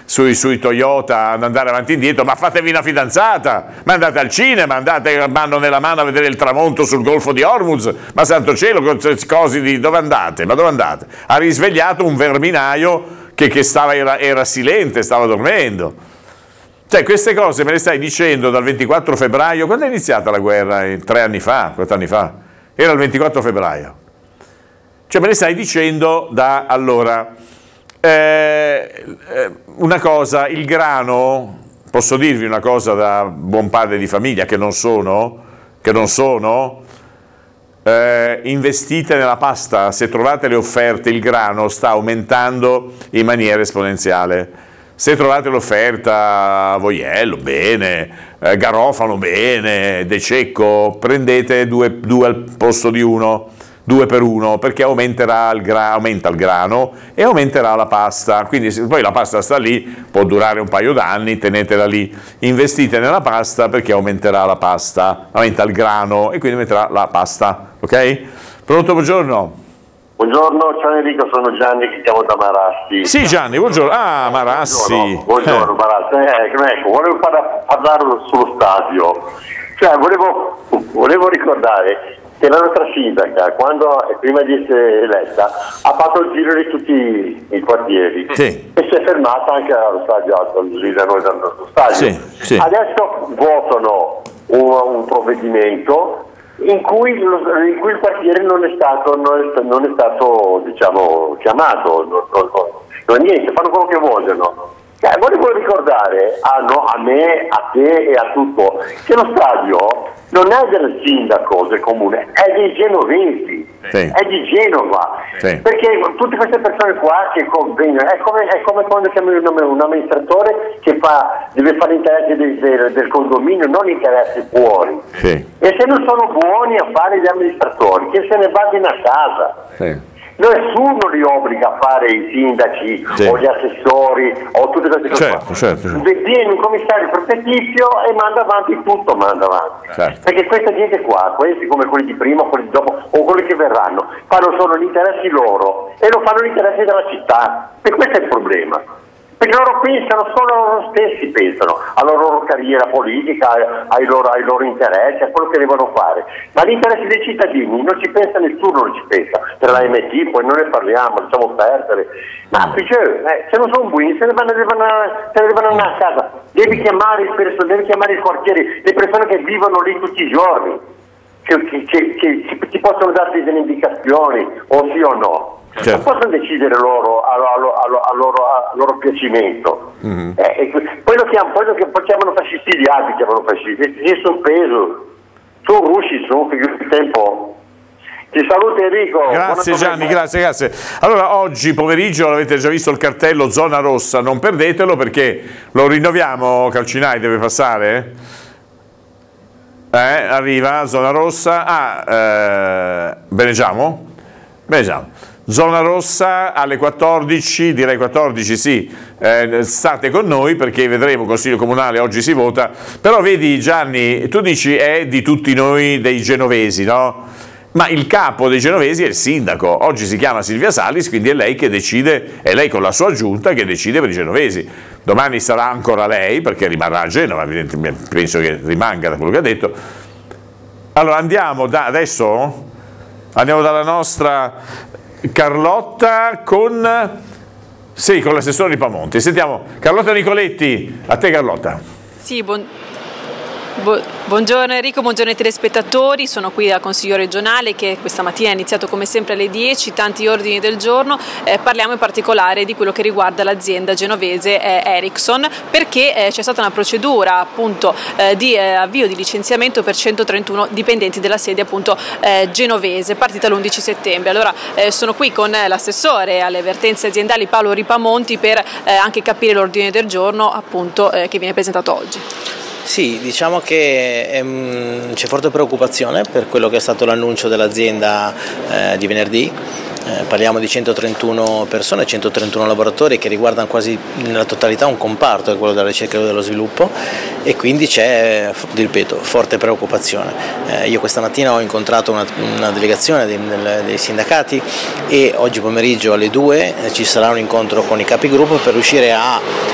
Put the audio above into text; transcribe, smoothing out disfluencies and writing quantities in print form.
sui Toyota ad andare avanti e indietro, ma fatevi una fidanzata, ma andate al cinema, andate mano nella mano a vedere il tramonto sul Golfo di Hormuz, ma santo cielo, dove andate? Ma dove andate? Ha risvegliato un verminaio che era silente, stava dormendo. Cioè, queste cose me le stai dicendo dal 24 febbraio, quando è iniziata la guerra? 3 anni fa, 4 anni fa? Era il 24 febbraio. Cioè, me le stai dicendo da allora. Una cosa, il grano, posso dirvi una cosa da buon padre di famiglia, che non sono, investite nella pasta. Se trovate le offerte, il grano sta aumentando in maniera esponenziale. Se trovate l'offerta voiello, bene, garofano, bene, De Cecco, prendete due al posto di uno, 2 per 1, perché aumenta il grano e aumenterà la pasta. Quindi se poi la pasta sta lì, può durare un paio d'anni, tenetela lì, investite nella pasta perché aumenterà la pasta, aumenta il grano e quindi aumenterà la pasta, ok? Pronto, buongiorno. Buongiorno, ciao Enrico, sono Gianni, che chiamo da Marassi. Sì, Gianni, buongiorno. Ah, Marassi. Buongiorno, Marassi. Ecco, volevo parlare sullo stadio. Cioè, volevo ricordare che la nostra sindaca, prima di essere eletta, ha fatto il giro di tutti i quartieri, sì, e si è fermata anche allo stadio, lì da noi, dal nostro stadio. Sì, sì. Adesso votano un provvedimento in cui il quartiere non è stato diciamo chiamato, non niente, fanno quello che vogliono. Volevo ricordare a me, a te e a tutto che lo stadio non è del sindaco del comune, è dei genovesi, sì, è di Genova, sì, perché tutte queste persone qua che convengono, è come quando chiami un amministratore che deve fare interessi del condominio, non interessi fuori, sì. E se non sono buoni a fare gli amministratori, che se ne vadino a casa. Sì. Nessuno li obbliga a fare i sindaci, sì, o gli assessori o tutte queste cose. Certo. Viene un commissario propettizio e manda avanti tutto, certo. Perché questa gente qua, questi come quelli di prima, quelli di dopo o quelli che verranno, fanno solo gli interessi loro e non fanno gli interessi della città, e questo è il problema. Perché loro pensano, solo loro stessi pensano alla loro carriera politica, ai loro interessi, a quello che devono fare. Ma agli interessi dei cittadini non ci pensa nessuno, non ci pensa. Per la MT poi non ne parliamo, lasciamo perdere. Ma se non sono buoni, se ne devono andare a casa. Devi chiamare il quartiere, le persone che vivono lì tutti i giorni, che ti possono darti delle indicazioni, o sì o no. Certo. Non possono decidere loro a loro piacimento. Mm-hmm. Poi lo chiamano fascisti, gli altri chiamano fascisti, si sono preso, sono russi, sono figure di tempo. Ti saluto Enrico. Grazie Gianni, grazie. Allora, oggi pomeriggio l'avete già visto il cartello Zona Rossa, non perdetelo perché lo rinnoviamo. Calcinai deve passare? Arriva Zona Rossa. Benegiamo. Zona Rossa alle 14, direi 14, sì, state con noi perché vedremo Consiglio Comunale, oggi si vota, però vedi Gianni, tu dici è di tutti noi dei genovesi, no? Ma il capo dei genovesi è il sindaco, oggi si chiama Silvia Salis, quindi è lei che decide, è lei con la sua giunta che decide per i genovesi. Domani sarà ancora lei, perché rimarrà a Genova, evidentemente, penso che rimanga da quello che ha detto. Allora andiamo dalla nostra Carlotta con l'assessore Ripamonti. Sentiamo Carlotta Nicoletti, a te Carlotta. Sì, buongiorno Enrico, buongiorno ai telespettatori, sono qui al Consiglio regionale che questa mattina è iniziato come sempre alle 10, tanti ordini del giorno, parliamo in particolare di quello che riguarda l'azienda genovese Ericsson, perché c'è stata una procedura appunto di avvio di licenziamento per 131 dipendenti della sede appunto genovese, partita l'11 settembre. Allora sono qui con l'assessore alle vertenze aziendali Paolo Ripamonti per anche capire l'ordine del giorno appunto che viene presentato oggi. Sì, diciamo che c'è forte preoccupazione per quello che è stato l'annuncio dell'azienda di venerdì. Parliamo di 131 persone, 131 lavoratori che riguardano quasi nella totalità un comparto, che è quello della ricerca e dello sviluppo, e quindi c'è, ripeto, forte preoccupazione. Io questa mattina ho incontrato una delegazione dei sindacati e oggi pomeriggio alle 2 ci sarà un incontro con i capigruppo per riuscire a